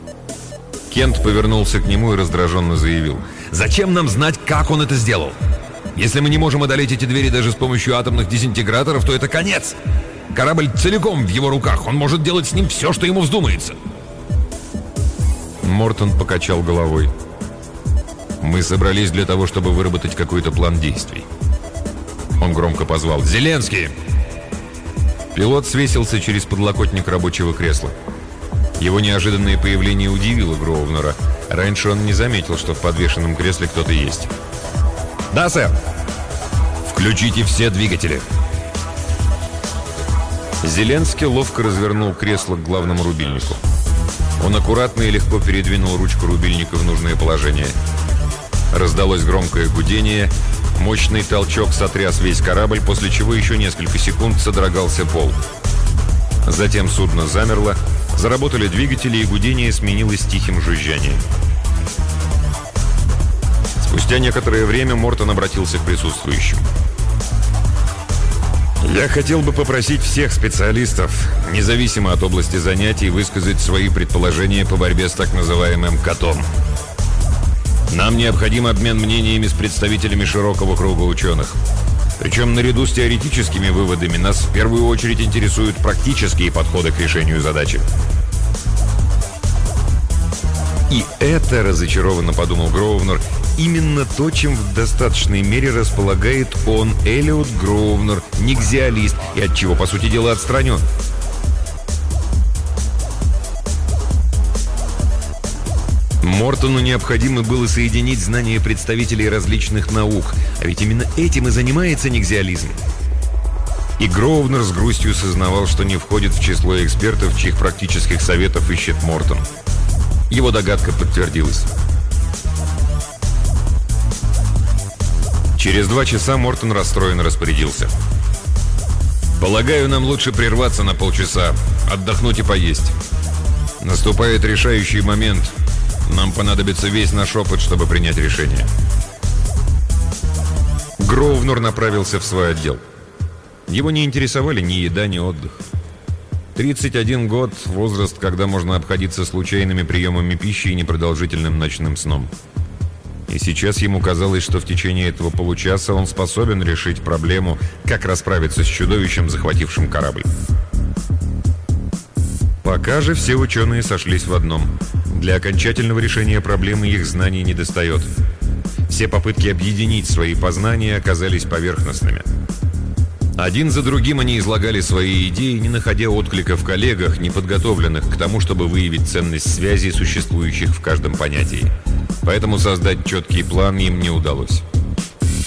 Кент повернулся к нему и раздраженно заявил: «Зачем нам знать, как он это сделал? Если мы не можем одолеть эти двери даже с помощью атомных дезинтеграторов, то это конец. Корабль целиком в его руках, он может делать с ним все, что ему вздумается». Мортон покачал головой. «Мы собрались для того, чтобы выработать какой-то план действий». Он громко позвал: «Зеленский!» Пилот свесился через подлокотник рабочего кресла. Его неожиданное появление удивило Гроувнера. Раньше он не заметил, что в подвешенном кресле кто-то есть. «Да, сэр!» «Включите все двигатели!» Зеленский ловко развернул кресло к главному рубильнику. Он аккуратно и легко передвинул ручку рубильника в нужное положение. Раздалось громкое гудение. Мощный толчок сотряс весь корабль, после чего еще несколько секунд содрогался пол. Затем судно замерло, заработали двигатели, и гудение сменилось тихим жужжанием. Спустя некоторое время Мортон обратился к присутствующим. «Я хотел бы попросить всех специалистов, независимо от области занятий, высказать свои предположения по борьбе с так называемым котом. Нам необходим обмен мнениями с представителями широкого круга ученых. Причем наряду с теоретическими выводами нас в первую очередь интересуют практические подходы к решению задачи». «И это, — разочарованно подумал Гроувнер, — именно то, чем в достаточной мере располагает он, Эллиот Гроувнер, нигзиалист, и от чего, по сути дела, отстранен». Мортону необходимо было соединить знания представителей различных наук, а ведь именно этим и занимается нигзиализм. И Гроувнер с грустью сознавал, что не входит в число экспертов, чьих практических советов ищет Мортон. Его догадка подтвердилась. Через 2 часа Мортон расстроенно распорядился: «Полагаю, нам лучше прерваться на полчаса, отдохнуть и поесть. Наступает решающий момент. Нам понадобится весь наш опыт, чтобы принять решение». Гроувнер направился в свой отдел. Его не интересовали ни еда, ни отдых. 31 год – возраст, когда можно обходиться случайными приемами пищи и непродолжительным ночным сном. И сейчас ему казалось, что в течение этого получаса он способен решить проблему, как расправиться с чудовищем, захватившим корабль. Пока же все ученые сошлись в одном: для окончательного решения проблемы их знаний недостает. Все попытки объединить свои познания оказались поверхностными. Один за другим они излагали свои идеи, не находя отклика в коллегах, не подготовленных к тому, чтобы выявить ценность связей, существующих в каждом понятии. Поэтому создать четкий план им не удалось.